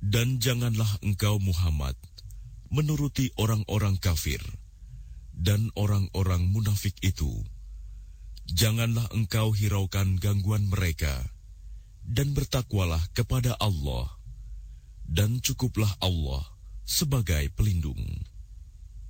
Dan janganlah engkau Muhammad menuruti orang-orang kafir dan orang-orang munafik itu. Janganlah engkau hiraukan gangguan mereka, dan bertakwalah kepada Allah, dan cukuplah Allah sebagai pelindung.